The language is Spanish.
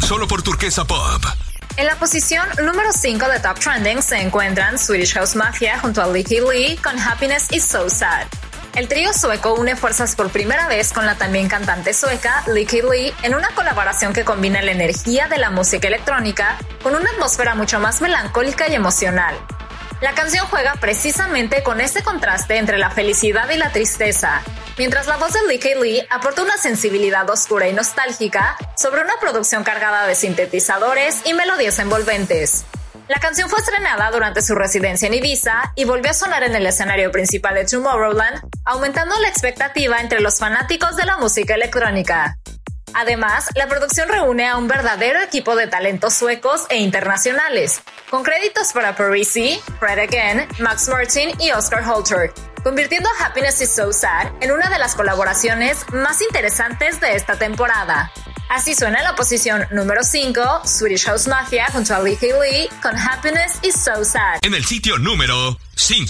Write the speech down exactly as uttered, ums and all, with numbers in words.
solo por Turquesa Pop. En la posición número cinco de Top Trending se encuentran Swedish House Mafia junto a Lykke Li con Happiness is So Sad. El trío sueco une fuerzas por primera vez con la también cantante sueca Lykke Li en una colaboración que combina la energía de la música electrónica con una atmósfera mucho más melancólica y emocional. La canción juega precisamente con ese contraste entre la felicidad y la tristeza, mientras la voz de Lykke Li aporta una sensibilidad oscura y nostálgica sobre una producción cargada de sintetizadores y melodías envolventes. La canción fue estrenada durante su residencia en Ibiza y volvió a sonar en el escenario principal de Tomorrowland, aumentando la expectativa entre los fanáticos de la música electrónica. Además, la producción reúne a un verdadero equipo de talentos suecos e internacionales, con créditos para Parisi, Fred Again, Max Martin y Oscar Holter, convirtiendo a Happiness is So Sad en una de las colaboraciones más interesantes de esta temporada. Así suena la posición número cinco, Swedish House Mafia junto a Lykke Li con Happiness is So Sad. En el sitio número cinco.